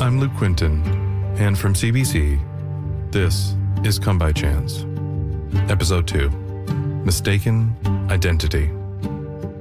I'm Luke Quinton, and from CBC, this is Come By Chance. Episode 2, Mistaken Identity.